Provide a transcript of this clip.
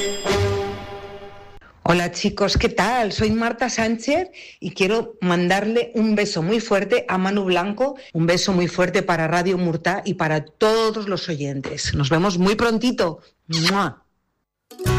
Hola chicos, ¿qué tal? Soy Marta Sánchez y quiero mandarle un beso muy fuerte a Manu Blanco, un beso muy fuerte para Radio Murta y para todos los oyentes. Nos vemos muy prontito. ¡Mua!